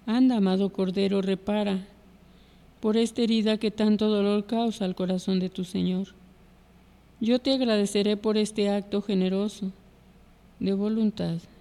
Anda, amado Cordero, repara por esta herida que tanto dolor causa al corazón de tu Señor. Yo te agradeceré por este acto generoso de voluntad.